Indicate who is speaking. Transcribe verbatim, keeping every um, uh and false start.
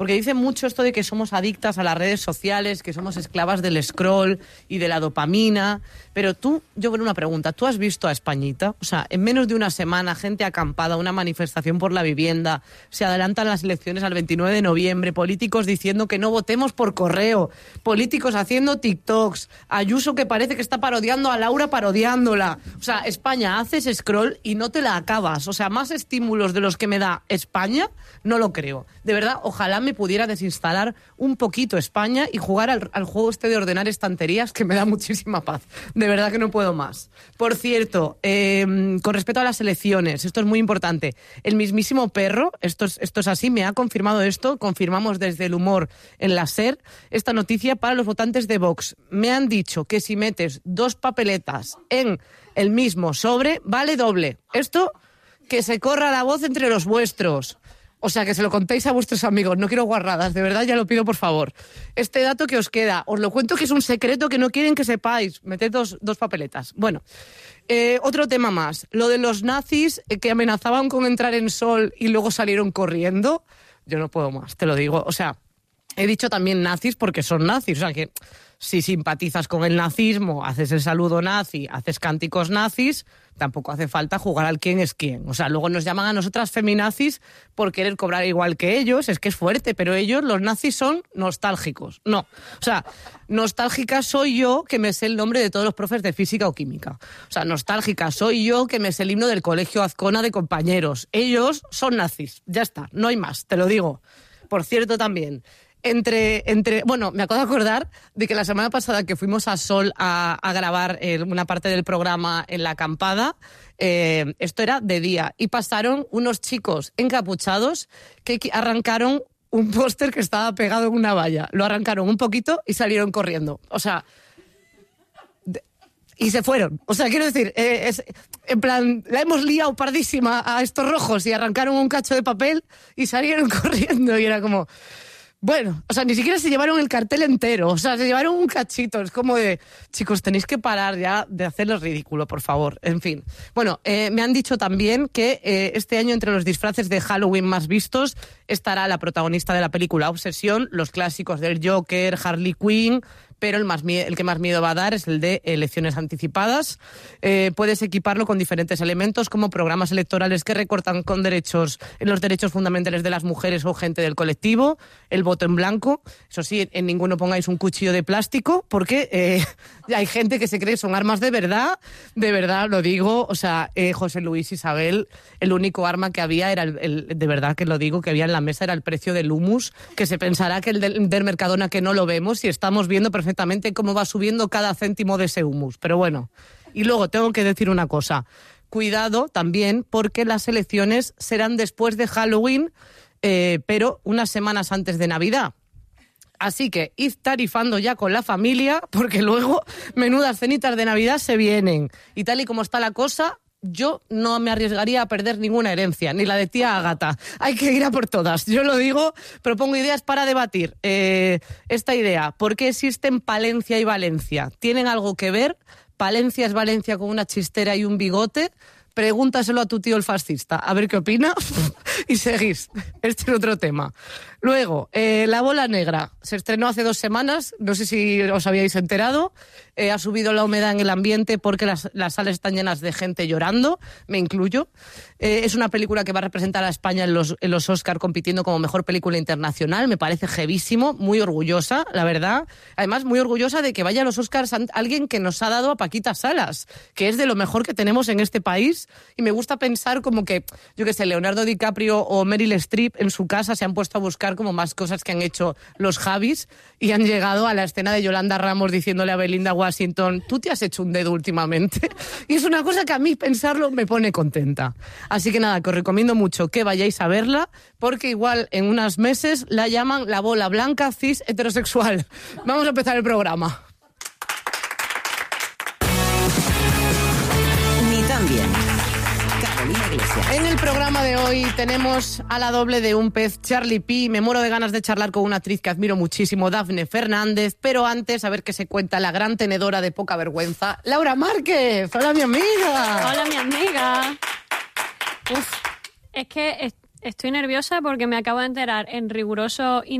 Speaker 1: Porque dicen mucho esto de que somos adictas a las redes sociales, que somos esclavas del scroll y de la dopamina. Pero tú, yo con una pregunta, ¿tú has visto a Españita? O sea, en menos de una semana, gente acampada, una manifestación por la vivienda, se adelantan las elecciones al veintinueve de noviembre, políticos diciendo que no votemos por correo, políticos haciendo TikToks, Ayuso que parece que está parodiando a Laura parodiándola. O sea, España, haces scroll y no te la acabas. O sea, más estímulos de los que me da España, no lo creo. De verdad, ojalá me pudiera desinstalar un poquito España y jugar al, al juego este de ordenar estanterías, que me da muchísima paz. De verdad que no puedo más. Por cierto, eh, con respecto a las elecciones, esto es muy importante. El mismísimo Perro, esto es, esto es así, me ha confirmado esto, confirmamos desde El Humor en la SER, esta noticia para los votantes de Vox. Me han dicho que si metes dos papeletas en el mismo sobre, vale doble. Esto, que se corra la voz entre los vuestros. O sea, que se lo contéis a vuestros amigos. No quiero guarradas, de verdad, ya lo pido por favor. Este dato que os queda, os lo cuento que es un secreto que no quieren que sepáis. Meted dos, dos papeletas. Bueno, eh, otro tema más. Lo de los nazis eh, que amenazaban con entrar en Sol y luego salieron corriendo. Yo no puedo más, te lo digo. O sea, he dicho también nazis porque son nazis. O sea, que si simpatizas con el nazismo, haces el saludo nazi, haces cánticos nazis, tampoco hace falta jugar al quién es quién. O sea, luego nos llaman a nosotras feminazis por querer cobrar igual que ellos. Es que es fuerte, pero ellos, los nazis, son nostálgicos. No. O sea, nostálgica soy yo que me sé el nombre de todos los profes de física o química. O sea, nostálgica soy yo que me sé el himno del colegio Azcona de compañeros. Ellos son nazis. Ya está, no hay más, te lo digo. Por cierto, también... Entre, entre, bueno, me acabo de acordar de que la semana pasada que fuimos a Sol a, a grabar eh, una parte del programa en la acampada, eh, esto era de día, y pasaron unos chicos encapuchados que arrancaron un póster que estaba pegado en una valla. Lo arrancaron un poquito y salieron corriendo. O sea... De, y se fueron. O sea, quiero decir, eh, es, en plan, la hemos liado pardísima a estos rojos y arrancaron un cacho de papel y salieron corriendo y era como... Bueno, o sea, ni siquiera se llevaron el cartel entero, o sea, se llevaron un cachito. Es como de, chicos, tenéis que parar ya de hacerlo ridículo, por favor. En fin. Bueno, eh, me han dicho también que eh, este año entre los disfraces de Halloween más vistos estará la protagonista de la película Obsesión, los clásicos del Joker, Harley Quinn... pero el, más mie- el que más miedo va a dar es el de elecciones anticipadas. Eh, puedes equiparlo con diferentes elementos como programas electorales que recortan con derechos en los derechos fundamentales de las mujeres o gente del colectivo, el voto en blanco. Eso sí, en ninguno pongáis un cuchillo de plástico porque eh, hay gente que se cree que son armas de verdad, de verdad lo digo. O sea, eh, José Luis, Isabel, el único arma que había era, el, el, de verdad que lo digo, que había en la mesa era el precio del humus, que se pensará que el del, del Mercadona que no lo vemos y estamos viendo perfectamente cómo va subiendo cada céntimo de ese humus. Pero bueno, y luego tengo que decir una cosa. Cuidado también porque las elecciones serán después de Halloween, eh, pero unas semanas antes de Navidad. Así que id tarifando ya con la familia porque luego menudas cenitas de Navidad se vienen. Y tal y como está la cosa... Yo no me arriesgaría a perder ninguna herencia, ni la de tía Ágata. Hay que ir a por todas. Yo lo digo, propongo ideas para debatir. Eh, esta idea, ¿por qué existen Palencia y Valencia? ¿Tienen algo que ver? ¿Palencia es Valencia con una chistera y un bigote? Pregúntaselo a tu tío el fascista, a ver qué opina y seguís. Este es otro tema. Luego, eh, La Bola Negra se estrenó hace dos semanas, no sé si os habíais enterado, eh, ha subido la humedad en el ambiente porque las, las salas están llenas de gente llorando, me incluyo. Eh, es una película que va a representar a España en los, en los Oscar compitiendo como mejor película internacional, me parece jevísimo, muy orgullosa, la verdad. Además, muy orgullosa de que vaya a los Oscars alguien que nos ha dado a Paquita Salas, que es de lo mejor que tenemos en este país, y me gusta pensar como que, yo qué sé, Leonardo DiCaprio o Meryl Streep en su casa se han puesto a buscar como más cosas que han hecho los Javis y han llegado a la escena de Yolanda Ramos diciéndole a Belinda Washington, tú te has hecho un dedo últimamente. Y es una cosa que a mí pensarlo me pone contenta. Así que nada, que os recomiendo mucho que vayáis a verla porque igual en unos meses la llaman la bola blanca cis heterosexual. Vamos a empezar el programa.
Speaker 2: Ni tan bien. Carolina Iglesias.
Speaker 1: En el programa de hoy tenemos a la doble de un pez, Charlie P. Me muero de ganas de charlar con una actriz que admiro muchísimo, Dafne Fernández, pero antes a ver qué se cuenta la gran tenedora de poca vergüenza, Laura Márquez. Hola, mi amiga.
Speaker 3: Hola, mi amiga. Uf, es que es, Estoy nerviosa porque me acabo de enterar en riguroso